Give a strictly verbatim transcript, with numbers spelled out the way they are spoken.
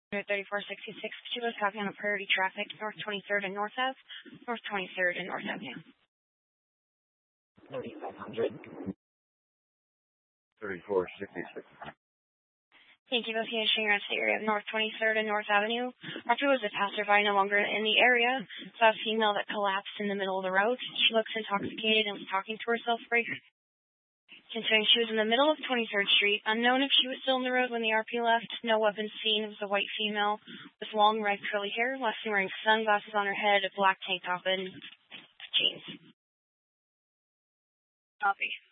thirty-four sixty-six, she was copy on the priority traffic, North twenty-third and North Ave, North twenty-third and North Avenue. thirty-five hundred. thirty-four sixty-six. Thank you, investigation. You're in the area of North twenty-third and North Avenue. After was a passerby no longer in the area, saw a female that collapsed in the middle of the road. She looks intoxicated and was talking to herself briefly. Considering she was in the middle of twenty-third Street, unknown if she was still in the road when the R P left, no weapons seen. It was a white female with long red curly hair, last seen wearing sunglasses on her head, a black tank top, and jeans. Copy.